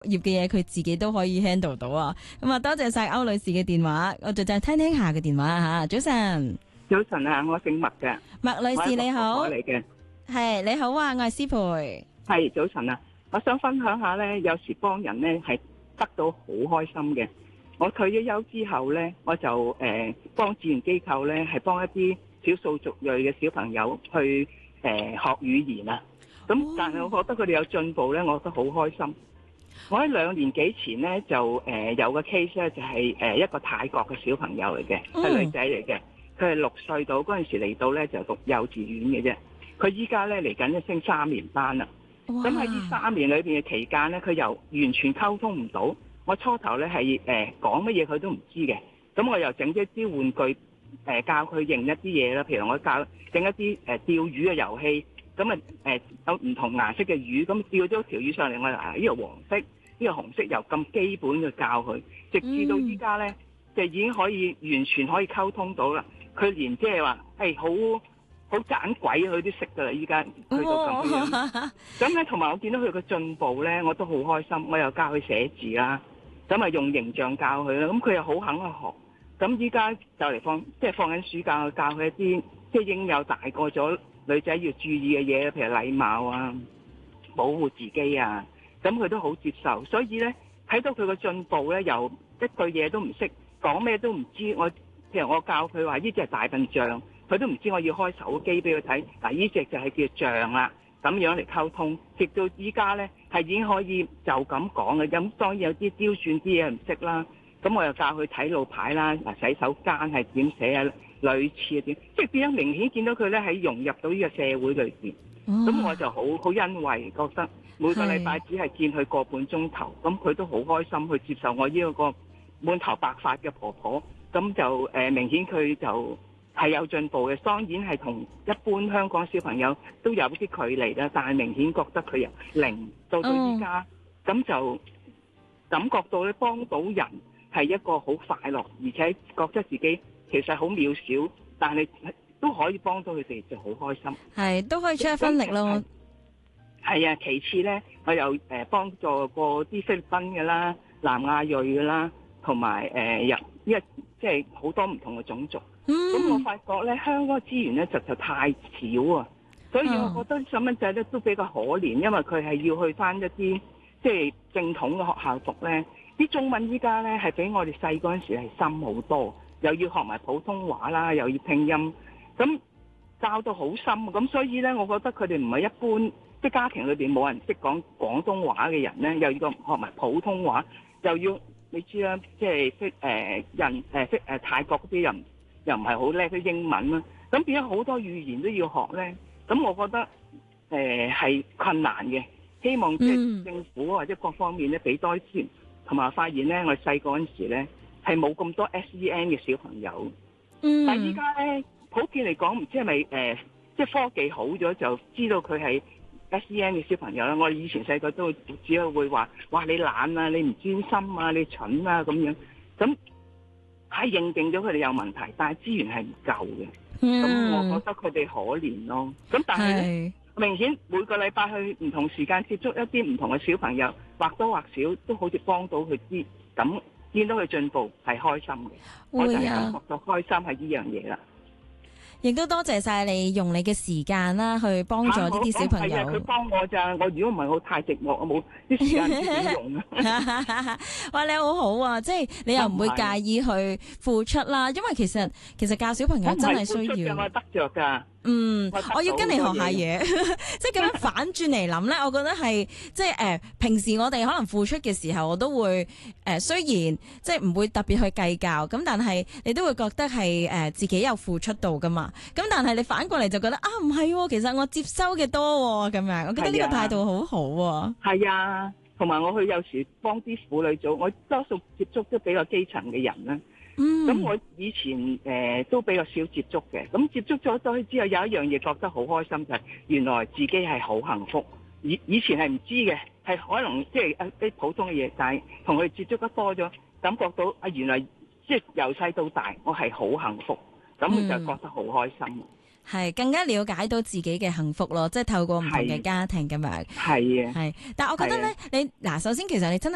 業嘅嘢佢自己都可以 handle 到啊。咁啊，多謝晒歐女士嘅電話，我就聽下嘅電話吓。早晨， 早晨啊，我姓麥嘅， 麥女士你好， 嚟嘅。 係你好啊，我係師培。 係早晨啊，我想分享下咧，有時幫人咧係得到好開心嘅。我退咗休之後咧，我就幫志願機構咧係幫一啲少數族裔嘅小朋友去學語言啊。咁但係我覺得佢哋有進步咧，我覺得好開心。我喺2年幾前咧就有個 case 咧，就係一個泰國嘅小朋友嚟嘅，係女仔嚟嘅。佢係6歲到嗰陣時嚟到咧就讀幼稚園嘅啫。佢依家咧嚟緊升3年班啦。咁喺呢3年裏邊嘅期間咧，佢又完全溝通唔到。我初頭咧係講乜嘢佢都唔知嘅。咁我又整一啲玩具教佢認一啲嘢啦。譬如我教整一啲釣魚嘅遊戲。咁有唔同顏色嘅魚，咁釣咗條魚上嚟，我話呢個黃色，呢個紅色，由咁基本嘅教佢，直至到依家咧，就已經可以完全可以溝通到啦。佢連即係話好盞鬼佢都識噶啦，依家去到咁樣。咁咧，同埋我見到佢嘅進步咧，我都好開心。我又教佢寫字啦，咁啊用形象教佢啦，咁佢又好肯去學。咁依家就嚟放緊暑假，教佢一啲即係應有大個咗女仔要注意嘅嘢，譬如禮貌啊、保護自己啊，咁佢都好接受。所以咧，睇到佢個進步咧，由一句嘢都唔識，講咩都唔知。譬如我教佢話呢隻係大笨象，佢都唔知我要開手機俾佢睇。嗱，呢隻就係叫象啦，咁樣嚟溝通。直到依家咧，係已經可以就咁講嘅。咁當然有啲刁鑽啲嘢唔識啦。咁我又教佢睇路牌啦，嗱，洗手間係點寫啊，女廁係點，即係變咗明顯見到佢咧喺融入到呢個社會裏邊。咁我就好欣慰，覺得每個禮拜只係見佢個半鐘頭，咁佢都好開心去接受我呢個滿頭白髮嘅婆婆。咁就明顯佢就係有進步嘅，當然係同一般香港小朋友都有啲距離啦，但係明顯覺得佢由0到依家，咁就感覺到咧幫到人係一個好快樂，而且覺得自己其實好渺小，但係都可以幫到佢哋，就好開心。 係都可以出一分力咯。 係啊，其次咧，我又幫助過啲菲律賓嘅啦、南亞裔嘅啦，同埋因為即係好多唔同嘅種族。咁我發覺咧，香港資源咧實在太少啊，所以我覺得細蚊仔咧都比較可憐，因為佢係要去翻一啲即係正統嘅學校讀咧。啲中文依家咧係比我哋細嗰陣時係深好多，又要學埋普通話啦，又要拼音，咁教到好深。咁所以咧，我覺得佢哋唔係一般，即係家庭裏邊冇人識講廣東話嘅人咧，又要學埋普通話，又要你知啦，即係泰國嗰啲人又唔係好叻啲英文啦，咁變咗好多語言都要學咧。咁我覺得係困難嘅，希望即係政府或者各方面咧俾多啲資源。同埋發現咧，我哋細個嗰陣時咧係冇咁多 SEN 嘅小朋友，但係依家咧普遍嚟講，唔知係咪即係科技好咗，就知道佢係 SEN 嘅小朋友啦。我哋以前細個都只係會話：哇，你懶啊，你唔專心啊，你蠢啊咁樣。咁係認定咗佢哋有問題，但係資源係唔夠嘅。咁我覺得佢哋可憐咯。咁但係咧，明顯每個禮拜去唔同時間接觸一啲唔同嘅小朋友，或多或少都好似幫到佢啲，咁見到佢進步係開心嘅。我就係感覺到開心係呢樣嘢啦。 亦都多謝晒你用你嘅時間啦，去幫助呢啲小朋友。 係啊，佢幫我咋，我如果唔係我太寂寞，我冇啲時間點用啊。 哇，你好好啊，即係你又唔會介意去付出啦，因為其實教小朋友真係需要。 我得着㗎。 我要跟你學下嘢，即係咁樣反轉嚟諗咧，我覺得係即係平時我哋可能付出嘅時候，我都會雖然即係唔會特別去計較，咁但係你都會覺得係自己有付出到噶嘛。咁但係你反過嚟就覺得唔係，其實我接收嘅多咁樣，我覺得呢個態度好好喎。 係啊，同埋我去有時幫啲婦女組，我多數接觸都比較基層嘅人啦。咁我以前都比較少接觸嘅，咁接觸咗之後有一樣嘢覺得好開心，就係原來自己係好幸福。以前係唔知嘅，係可能即係啲普通嘅嘢，但係同佢接觸得多咗，感覺到原來即係由細到大我係好幸福，咁佢就覺得好開心。 係更加了解到自己嘅幸福咯，即係透過唔同嘅家庭咁樣。 係啊， 係，但係我覺得咧，你首先其實你真係